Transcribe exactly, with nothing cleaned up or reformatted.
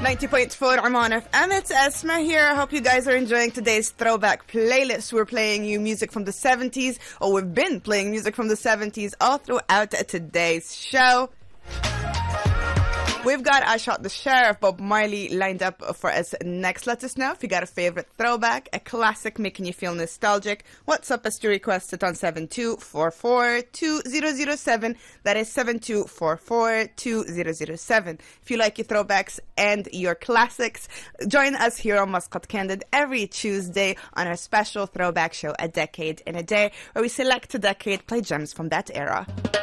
ninety point four Oman F M, it's Esma here. I hope you guys are enjoying today's throwback playlist. We're playing you music from the seventies, or we've been playing music from the seventies all throughout today's show. We've got I Shot the Sheriff, Bob Marley, lined up for us next. Let us know if you got a favorite throwback, a classic making you feel nostalgic. What's up as to request it on seven two four four two zero zero seven. That is seven two four four two zero zero seven. If you like your throwbacks and your classics, join us here on Muscat Candid every Tuesday on our special throwback show, A Decade in a Day, where we select a decade, play gems from that era.